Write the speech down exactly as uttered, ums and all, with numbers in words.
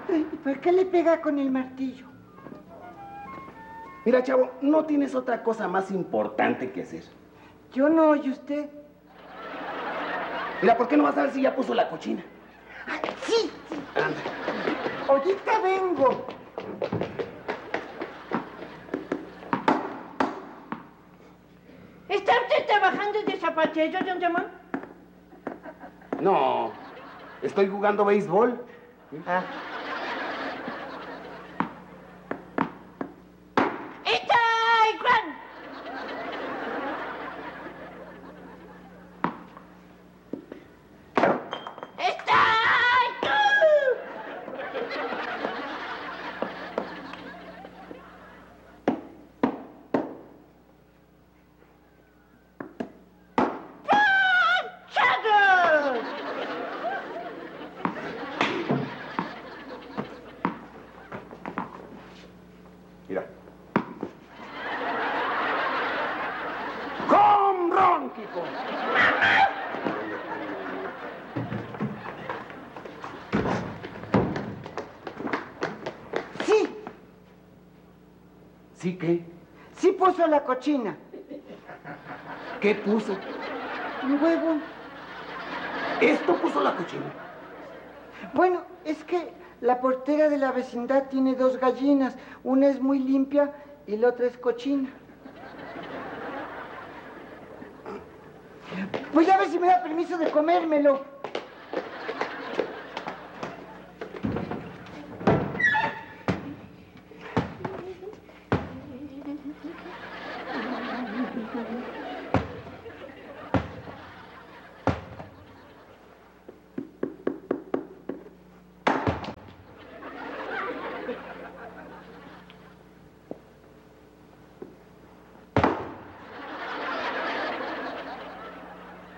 ¿Y por qué le pega con el martillo? Mira, chavo, no tienes otra cosa más importante que hacer. Yo no, ¿y usted? Mira, ¿por qué no vas a ver si ya puso la cochina? Ay, sí, sí. Anda. Ahorita vengo. ¿Está usted trabajando de zapatero, don Ramón? No, estoy jugando béisbol. Ah. ¡Está Juan! ¡Está ¡Ponchado! Mira. ¡Home run, Kiko! Sí, ¿Sí qué? sí puso la cochina. ¿Qué puso? Un huevo. ¿Esto puso la cochina? Bueno, es que la portera de la vecindad tiene dos gallinas. Una es muy limpia y la otra es cochina. Voy a ver si me da permiso de comérmelo.